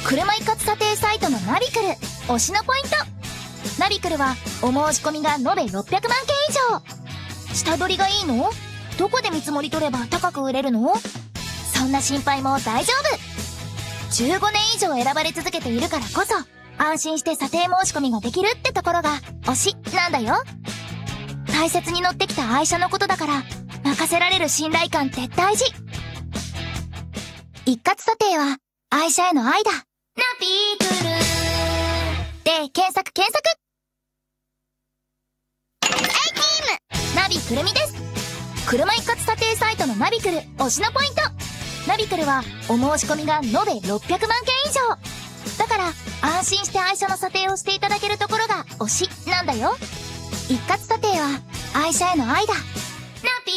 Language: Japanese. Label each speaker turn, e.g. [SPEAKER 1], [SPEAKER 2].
[SPEAKER 1] 車一括査定サイトのナビクル推しのポイント。ナビクルはお申し込みが延べ600万件以上。下取りがいいの？どこで見積もり取れば高く売れるの？そんな心配も大丈夫。15年以上選ばれ続けているからこそ安心して査定申し込みができるってところが推しなんだよ。大切に乗ってきた愛車のことだから任せられる信頼感って大事。一括査定は愛車への愛だ。ナビクルで検索ナビくるみです。車一括査定サイトのナビクル推しのポイント。ナビクルはお申し込みが延べ600万件以上。だから安心して愛車の査定をしていただけるところが推しなんだよ。一括査定は愛車への愛だ。ナビ